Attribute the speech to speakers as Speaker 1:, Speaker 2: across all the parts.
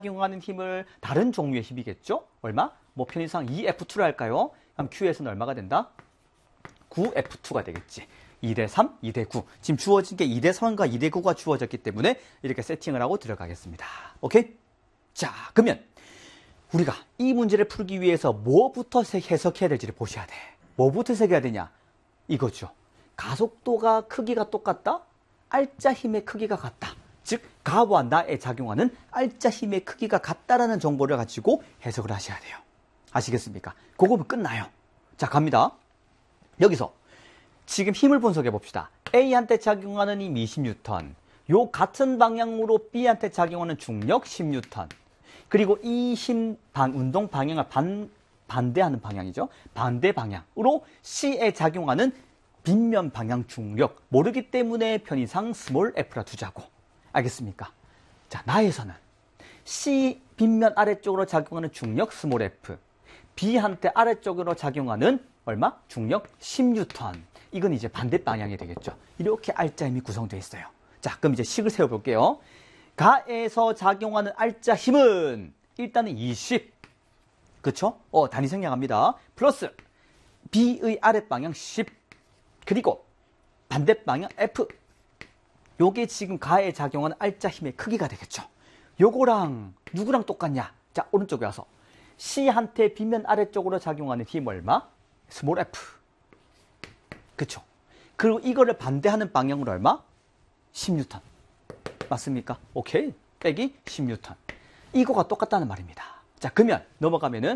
Speaker 1: 작용하는 힘을 다른 종류의 힘이겠죠? 얼마? 뭐 편의상 2F2로 할까요? 그럼 Q에서는 얼마가 된다? 9F2가 되겠지. 2대 3, 2대 9. 지금 주어진 게 2대 3과 2대 9가 주어졌기 때문에 이렇게 세팅을 하고 들어가겠습니다. 오케이? 자, 그러면 우리가 이 문제를 풀기 위해서 뭐부터 해석해야 될지를 보셔야 돼. 뭐부터 해석해야 되냐? 이거죠. 가속도가 크기가 똑같다? 알짜 힘의 크기가 같다. 즉, 가와 나에 작용하는 알짜 힘의 크기가 같다라는 정보를 가지고 해석을 하셔야 돼요. 아시겠습니까? 그거면 끝나요. 자, 갑니다. 여기서 지금 힘을 분석해 봅시다. A한테 작용하는 힘 20N, 요 같은 방향으로 B한테 작용하는 중력 10N, 그리고 이 힘 운동 방향을 반대하는 방향이죠. 반대 방향으로 C에 작용하는 빗면 방향 중력, 모르기 때문에 편의상 스몰 f라 두자고. 알겠습니까? 자, 나에서는 C 빗면 아래쪽으로 작용하는 중력 스몰 f, B한테 아래쪽으로 작용하는 얼마? 중력 10N. 이건 이제 반대 방향이 되겠죠. 이렇게 알짜 힘이 구성되어 있어요. 자, 그럼 이제 식을 세워볼게요. 가에서 작용하는 알짜 힘은 일단은 20. 그쵸? 단위 생략합니다. 플러스 B의 아랫방향 10. 그리고 반대 방향 F. 요게 지금 가에 작용하는 알짜 힘의 크기가 되겠죠. 요거랑 누구랑 똑같냐? 자, 오른쪽에 와서 C한테 빗면 아래쪽으로 작용하는 힘 얼마? 스몰 f. 그쵸? 그리고 이거를 반대하는 방향으로 얼마? 10N. 맞습니까? 오케이. 빼기 10N. 이거가 똑같다는 말입니다. 자, 그러면 넘어가면은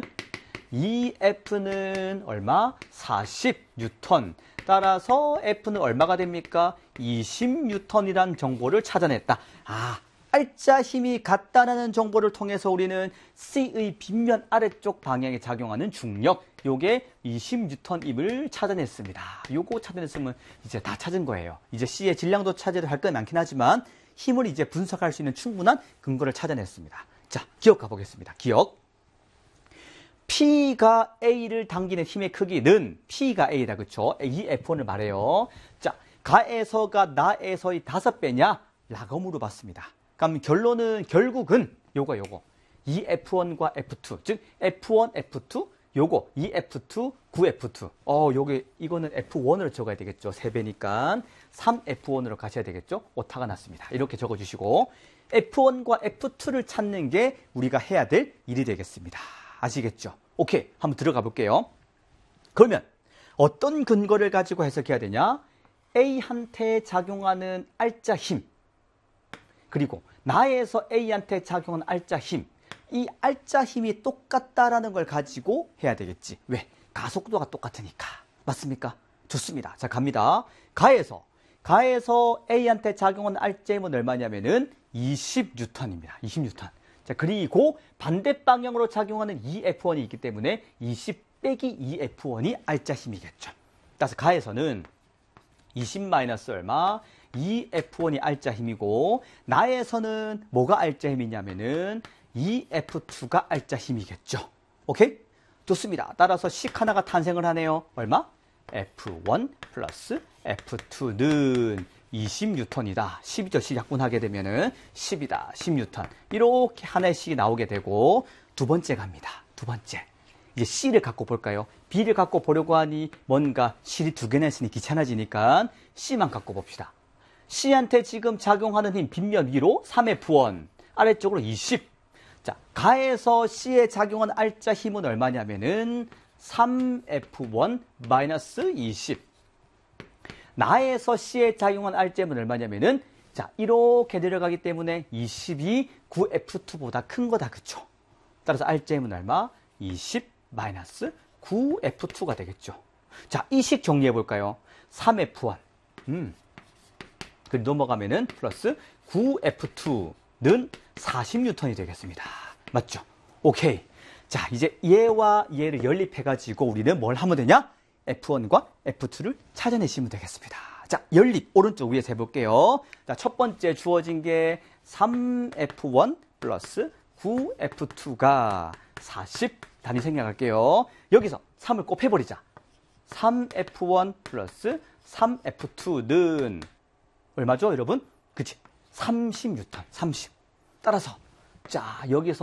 Speaker 1: EF는 얼마? 40N. 따라서 F는 얼마가 됩니까? 20N이란 정보를 찾아냈다. 아, 알짜 힘이 같다라는 정보를 통해서 우리는 C의 빗면 아래쪽 방향에 작용하는 중력, 요게 20N임을 찾아냈습니다. 요거 찾아냈으면 이제 다 찾은 거예요. 이제 C의 질량도 찾아야 할 건 많긴 하지만 힘을 이제 분석할 수 있는 충분한 근거를 찾아냈습니다. 자, 기억 가보겠습니다. 기억. P가 A를 당기는 힘의 크기는 P가 A다, 그쵸? 이 F1을 말해요. 자, 가에서가 나에서의 5배냐? 라고 물어봤습니다. 그럼 결국은 요거. 이 F1과 F2, 즉 F1, F2, 요거 2F2, 9F2. 이거는 F1으로 적어야 되겠죠. 3배니까 3F1으로 가셔야 되겠죠. 오타가 났습니다. 이렇게 적어주시고 F1과 F2를 찾는 게 우리가 해야 될 일이 되겠습니다. 아시겠죠? 오케이, 한번 들어가 볼게요. 그러면 어떤 근거를 가지고 해석해야 되냐? A한테 작용하는 알짜 힘, 그리고 나에서 A한테 작용하는 알짜 힘, 이 알짜 힘이 똑같다라는 걸 가지고 해야 되겠지. 왜? 가속도가 똑같으니까. 맞습니까? 좋습니다. 자, 갑니다. 가에서 A한테 작용하는 알짜 힘은 얼마냐면은 20N입니다. 20N. 자, 그리고 반대 방향으로 작용하는 2F1이 있기 때문에 20 빼기 2F1이 알짜 힘이겠죠. 따라서 가에서는 20 마이너스 얼마? 2F1이 알짜 힘이고, 나에서는 뭐가 알짜 힘이냐면은 2F2가 알짜 힘이겠죠. 오케이? 좋습니다. 따라서 식 하나가 탄생을 하네요. 얼마? F1 플러스 F2는 20N이다. 10이죠. 10 약분하게 되면은 10이다. 10N. 이렇게 하나씩 나오게 되고, 두 번째 갑니다. 두 번째. 이제 C를 갖고 볼까요? B를 갖고 보려고 하니 뭔가 실이 두 개나 있으니 귀찮아지니까 C만 갖고 봅시다. C한테 지금 작용하는 힘 빗면 위로 3F1, 아래쪽으로 20. 자, 가에서 C에 작용한 알짜 힘은 얼마냐면은 3F1 마이너스 20. 나에서 C에 작용한 알짜 힘은 얼마냐면은, 자, 이렇게 내려가기 때문에 20이 9F2보다 큰 거다, 그쵸? 따라서 알짜 힘은 얼마? 20 마이너스 9F2가 되겠죠. 자, 이 식 정리해 볼까요? 3F1. 그 넘어가면은 플러스 9F2는 40N이 되겠습니다. 맞죠? 오케이. 자, 이제 얘와 얘를 연립해가지고 우리는 뭘 하면 되냐? F1과 F2를 찾아내시면 되겠습니다. 자, 연립 오른쪽 위에서 해볼게요. 자, 첫 번째 주어진 게 3F1 플러스 9F2가 40 단위 생략할게요. 여기서 3을 곱해버리자. 3F1 플러스 3F2는 얼마죠, 여러분? 그치? 30N, 30. 따라서 자, 여기서